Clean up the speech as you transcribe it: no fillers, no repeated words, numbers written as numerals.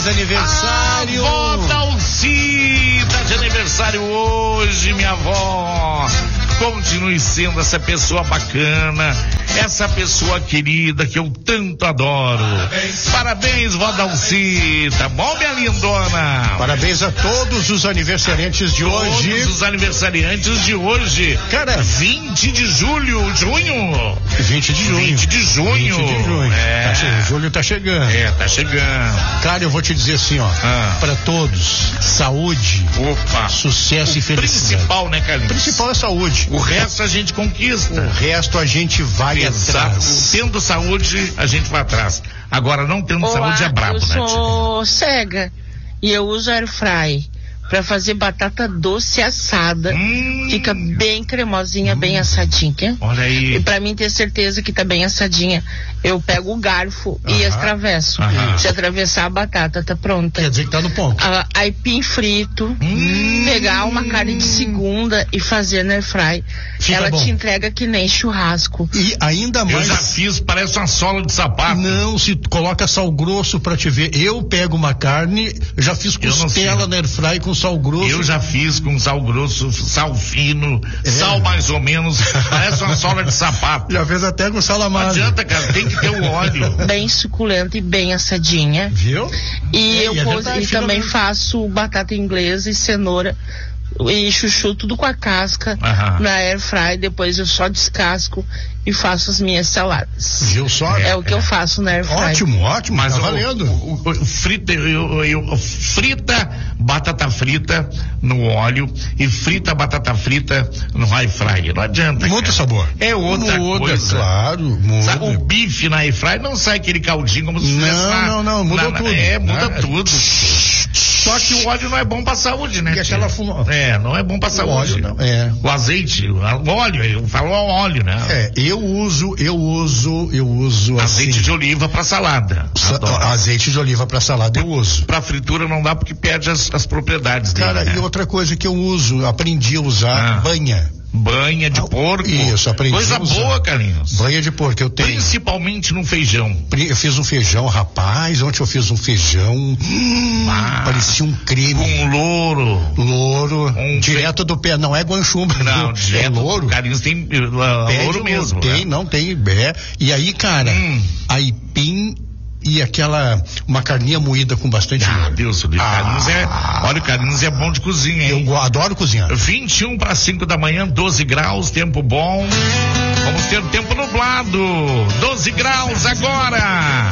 feliz aniversário. A avó Dalcita de aniversário hoje, minha avó. Continue sendo essa pessoa bacana, essa pessoa querida que eu tanto adoro. Parabéns, vó Dalcita. Bom, minha lindona? Parabéns a todos os aniversariantes de hoje. Todos os aniversariantes de hoje. Cara, 20 de junho. 20 de junho. 20 de junho. Julho tá chegando. Tá chegando. Cara, eu vou te dizer assim, ó. Pra todos, saúde, sucesso e felicidade. Principal, né, Carlinhos? Principal é saúde. O resto a gente conquista. O resto a gente vai atrás. Tendo saúde, a gente vai atrás. Agora, não tendo saúde é brabo, né? Eu sou cega e eu uso air fry pra fazer batata doce assada. Fica bem cremosinha, bem assadinha. Olha aí. E pra mim ter certeza que tá bem assadinha, eu pego o garfo e atravesso. Se atravessar a batata, tá pronta. Quer dizer que tá no ponto. Aipim frito, pegar uma carne de segunda e fazer no air fry. Ela te entrega que nem churrasco. E ainda mais. Eu já fiz, parece uma sola de sapato. Não, se coloca sal grosso pra te ver. Eu pego uma carne, já fiz costela no air fry com sal grosso. Eu já fiz com sal grosso, sal fino, sal mais ou menos, parece uma sola de sapato. Já fez até com salamada. Não adianta, cara, tem que ter o óleo. Bem suculenta e bem assadinha. Viu? E também faço batata inglesa e cenoura e chuchu tudo com a casca na air fry, depois eu só descasco e faço as minhas saladas. Viu só? É o que eu faço na air fry. Ótimo, mas tá valendo. Frita batata frita no óleo e frita batata frita no air fry. Não adianta. Muda o sabor. É outra coisa. Claro, muda. Sabe, o bife na air fry não sai aquele caldinho como se fosse. Não, muda tudo. Muda tudo. Só que o óleo não é bom pra saúde, né? E aquela não é bom pra saúde. Óleo, não. O azeite, o óleo, eu falo óleo, né? Eu uso azeite assim, de oliva pra salada. Azeite de oliva pra salada eu uso. Pra fritura não dá porque perde as propriedades dele. Cara, né? E outra coisa que eu uso, aprendi a usar, banha de porco. Isso, aprendi. Coisa boa, Carlinhos. Banha de porco, eu tenho. Principalmente no feijão. Eu fiz um feijão, rapaz. Ontem eu fiz um feijão. Parecia um creme. Com louro. Direto do pé. Não é guanchumba. Não, direto. É louro. Carlinhos tem louro mesmo. Não tem. E aí, cara, aipim e uma carninha moída com bastante óleo. Deus, olha, o Carlinhos é bom de cozinha, hein? Eu adoro cozinhar. 21 para 5 da manhã, 12 graus, tempo bom. Vamos ter tempo nublado. 12 graus agora.